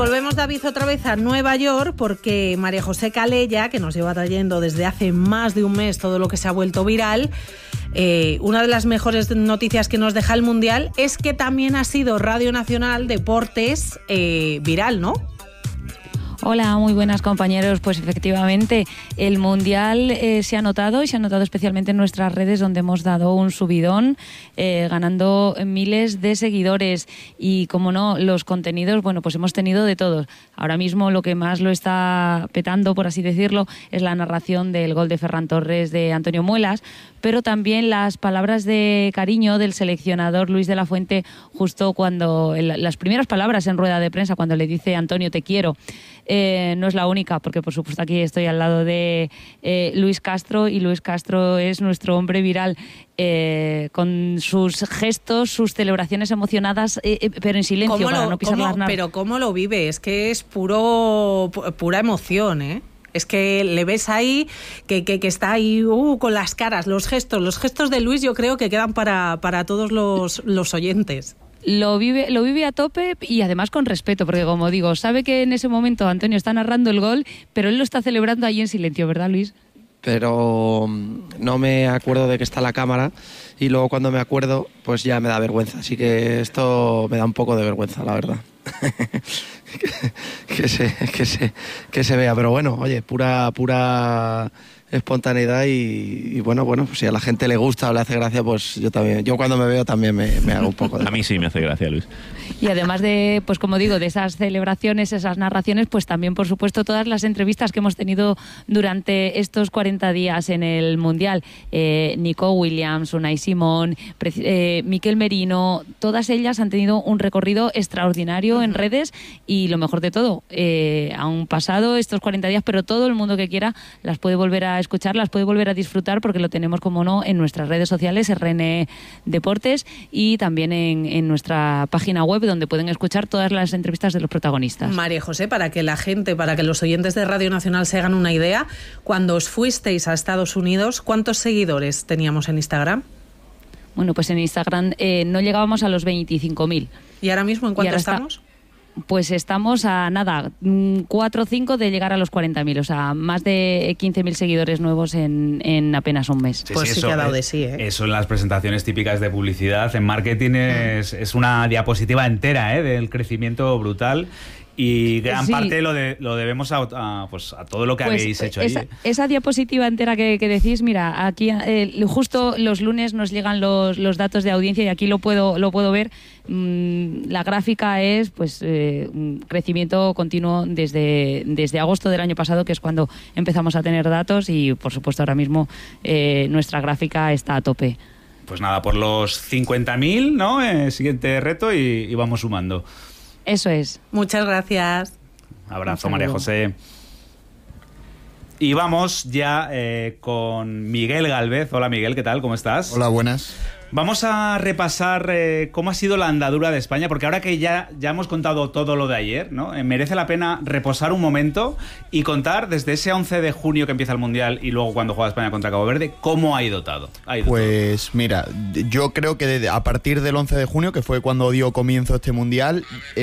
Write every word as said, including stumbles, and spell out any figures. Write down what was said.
Volvemos, David, otra vez a Nueva York porque María José Calella, que nos lleva trayendo desde hace más de un mes todo lo que se ha vuelto viral, eh, una de las mejores noticias que nos deja el Mundial es que también ha sido Radio Nacional Deportes eh, viral, ¿no? Hola, muy buenas, compañeros. Pues efectivamente, el Mundial eh, se ha notado y se ha notado especialmente en nuestras redes, donde hemos dado un subidón, eh, ganando miles de seguidores. Y, como no, los contenidos, bueno, pues hemos tenido de todos. Ahora mismo lo que más lo está petando, por así decirlo, es la narración del gol de Ferran Torres de Antonio Muelas, pero también las palabras de cariño del seleccionador Luis de la Fuente, justo cuando, en las primeras palabras en rueda de prensa, cuando le dice Antonio, te quiero. Eh, no es la única, porque por supuesto aquí estoy al lado de eh, Luis Castro, y Luis Castro es nuestro hombre viral, eh, con sus gestos, sus celebraciones emocionadas, eh, eh, pero en silencio, para no pisar las narras. Pero cómo lo vive, es que es puro pura emoción, ¿eh? Es que le ves ahí, que, que, que está ahí uh, con las caras, los gestos. Los gestos de Luis yo creo que quedan para, para todos los, los oyentes. Lo vive, lo vive a tope y además con respeto, porque, como digo, sabe que en ese momento Antonio está narrando el gol, pero él lo está celebrando ahí en silencio, ¿verdad, Luis? Pero no me acuerdo de que está la cámara, y luego cuando me acuerdo pues ya me da vergüenza, así que esto me da un poco de vergüenza, la verdad. que, que, se, que, se, que se vea, pero bueno, oye, pura pura espontaneidad, y, y bueno, bueno, pues si a la gente le gusta o le hace gracia, pues yo también, yo cuando me veo también me, me hago un poco de... A mí sí me hace gracia, Luis. Y además de, pues como digo, de esas celebraciones, esas narraciones, pues también, por supuesto, todas las entrevistas que hemos tenido durante estos cuarenta días en el Mundial. Eh, Nico Williams, Unai Simón, eh, Miquel Merino, todas ellas han tenido un recorrido extraordinario uh-huh. en redes, y lo mejor de todo, eh, han pasado estos cuarenta días, pero todo el mundo que quiera las puede volver a escuchar, las puede volver a disfrutar, porque lo tenemos, como no, en nuestras redes sociales, R N Deportes, y también en, en nuestra página web, donde pueden escuchar todas las entrevistas de los protagonistas. María José, para que la gente, para que los oyentes de Radio Nacional se hagan una idea, cuando os fuisteis a Estados Unidos, ¿cuántos seguidores teníamos en Instagram? Bueno, pues en Instagram eh, no llegábamos a los veinticinco mil. ¿Y ahora mismo en cuánto estamos? Está... Pues estamos a nada, cuatro o cinco de llegar a los cuarenta mil, o sea, más de quince mil seguidores nuevos en, en apenas un mes. Sí, pues sí, sí que ha dado de sí, ¿eh? Eso en las presentaciones típicas de publicidad, en marketing es, es una diapositiva entera, ¿eh? Del crecimiento brutal. Y gran sí. parte lo, de, lo debemos a, a, pues a todo lo que pues habéis hecho esa, allí. Esa diapositiva entera que, que decís, mira, aquí eh, justo los lunes nos llegan los, los datos de audiencia, y aquí lo puedo, lo puedo ver. Mm, la gráfica es pues eh, un crecimiento continuo desde, desde agosto del año pasado, que es cuando empezamos a tener datos, y por supuesto ahora mismo eh, nuestra gráfica está a tope. Pues nada, por los cincuenta mil, ¿no? Eh, siguiente reto, y, y vamos sumando. Eso es. Muchas gracias. Abrazo, María José. Y vamos ya eh, con Miguel Gálvez. Hola, Miguel, ¿qué tal? ¿Cómo estás? Hola, buenas. Vamos a repasar eh, cómo ha sido la andadura de España, porque ahora que ya, ya hemos contado todo lo de ayer, ¿no? Eh, merece la pena reposar un momento y contar desde ese once de junio que empieza el Mundial, y luego cuando juega España contra Cabo Verde, cómo ha ido todo. Ha ido pues todo. Mira, yo creo que a partir del once de junio, que fue cuando dio comienzo este Mundial...